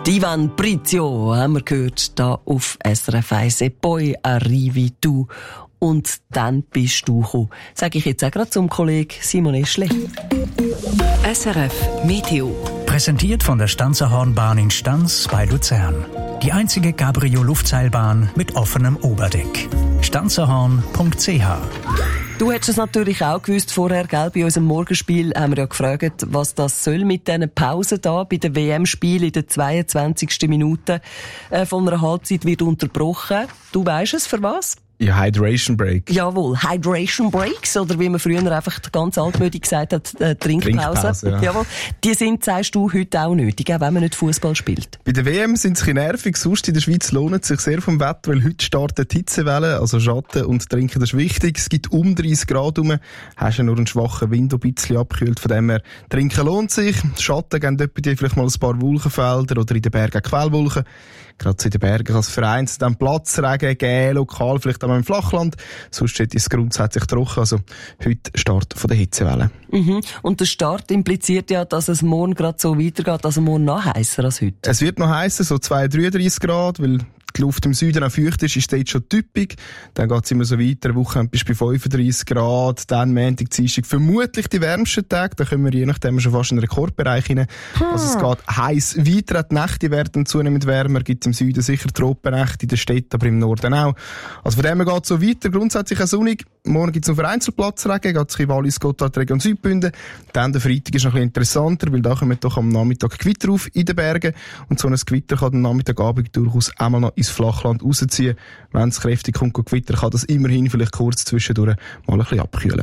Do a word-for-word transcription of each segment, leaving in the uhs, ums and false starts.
Ivan Prizio haben wir gehört, da auf S R F eins. E poi arrivi tu. Und dann bist du gekommen. Sage ich jetzt auch gerade zum Kollegen Simon Eschle. S R F Meteo. Präsentiert von der Stanzerhornbahn in Stanz bei Luzern. Die einzige Cabrio-Luftseilbahn mit offenem Oberdeck. stanzerhorn punkt c h. Du hättest es natürlich auch gewusst vorher, gell? Bei unserem Morgenspiel haben wir ja gefragt, was das soll mit diesen Pausen da bei den W M-Spielen in der zweiundzwanzigsten Minute äh, von einer Halbzeit wird unterbrochen. Du weisst es, für was? Ja, Hydration Break. Jawohl, Hydration Breaks, oder wie man früher einfach ganz altmütig gesagt hat, äh, Trinkpause. Trinkpause, ja. Jawohl. Die sind, sagst du, heute auch nötig, auch wenn man nicht Fußball spielt. Bei der W M sind es ein bisschen nervig, sonst in der Schweiz lohnt es sich sehr vom Wetter, weil heute startet die Hitzewelle, also Schatten und Trinken, das ist wichtig. Es gibt um dreißig Grad rum, hast ja nur einen schwachen Wind, der ein bisschen abkühlt, von dem her, Trinken lohnt sich. Schatten geben dort bei dir vielleicht mal ein paar Wolkenfelder oder in den Bergen Quellwolken. Gerade so in den Bergen kann es vereinzelt dann Platzregen geben, lokal, vielleicht auch im Flachland. Sonst ist es grundsätzlich trocken. Also heute Start von der Hitzewelle. Mhm. Und der Start impliziert ja, dass es morgen gerade so weitergeht, also morgen noch heißer als heute. Es wird noch heißer, so zweiunddreißig, dreißig Grad, weil die Luft im Süden auch feucht ist, ist dort schon typisch. Dann geht es immer so weiter, eine Woche bis bei fünfunddreißig Grad, dann Montag, Dienstag vermutlich die wärmsten Tage, da kommen wir je nachdem schon fast in den Rekordbereich hinein. Hm. Also es geht heiß weiter, die Nächte werden zunehmend wärmer, gibt es im Süden sicher Tropennächte, in der Stadt, aber im Norden auch. Also von dem her geht es so weiter, grundsätzlich auch sonnig. Morgen gibt es noch vereinzelt Platzregen, geht es in Wallis, Gotthard, Region Südbünden. Dann der Freitag ist noch ein bisschen interessanter, weil da kommen doch am Nachmittag Gewitter auf in den Bergen. Und so ein Gewitter kann am Nachmittagabend durchaus einmal noch ins Flachland rausziehen. Wenn es kräftig kommt, Gewitter, kann das immerhin vielleicht kurz zwischendurch mal ein bisschen abkühlen.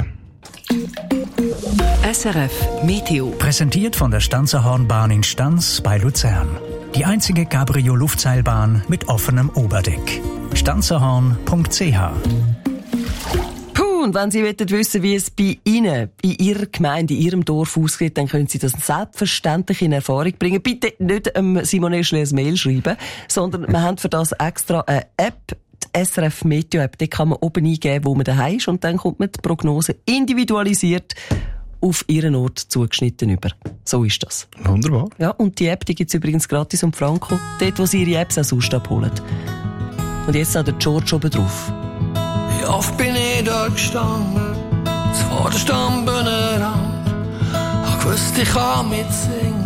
S R F Meteo. Präsentiert von der Stanzerhornbahn in Stanz bei Luzern. Die einzige Cabrio-Luftseilbahn mit offenem Oberdeck. stanzerhorn punkt c h. Und wenn Sie wissen, wie es bei Ihnen, in Ihrer Gemeinde, in Ihrem Dorf aussieht, dann können Sie das selbstverständlich in Erfahrung bringen. Bitte nicht ähm, Simon Eschle ein Mail schreiben, sondern wir haben für das extra eine App, die S R F Meteo App. Die kann man oben eingeben, wo man daheim ist, und dann kommt man die Prognose individualisiert auf Ihren Ort zugeschnitten über. So ist das. Wunderbar. Ja, und die App, die gibt es übrigens gratis um Franco, dort, wo Sie Ihre Apps auch sonst abholen. Und jetzt auch der George oben drauf. Wie oft bin ich da gestanden, vor der Stammbühne ran, hab gewusst, ich kann mitsingen,